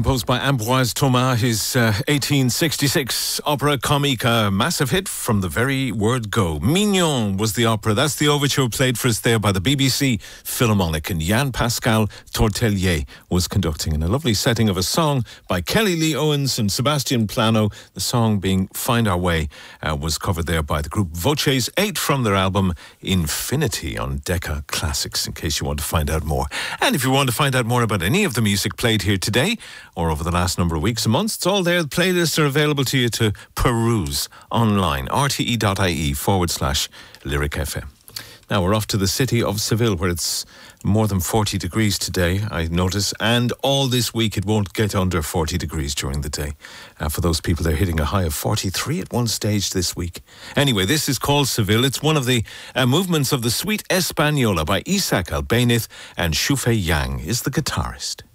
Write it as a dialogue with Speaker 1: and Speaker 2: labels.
Speaker 1: composed by Ambroise Thomas, his 1866 opera comique, a massive hit from the very word go. Mignon was the opera. That's the overture played for us there by the BBC Philharmonic, and Jan-Pascal Tortelier was conducting in a lovely setting of a song by Kelly Lee Owens and Sebastian Plano. The song being Find Our Way was covered there by the group Voces 8 from their album Infinity on Decca Classics, in case you want to find out more. And if you want to find out more about any of the music played here today or over the last number of weeks and months, it's all there. The playlists are available to you to peruse online, rte.ie/Lyric FM. Now we're off to the city of Seville, where it's more than 40 degrees today, I notice, and all this week it won't get under 40 degrees during the day. For those people, they're hitting a high of 43 at one stage this week. Anyway, this is called Seville. It's one of the movements of the Suite Española by Isaac Albéniz, and Xu Fei Yang is the guitarist.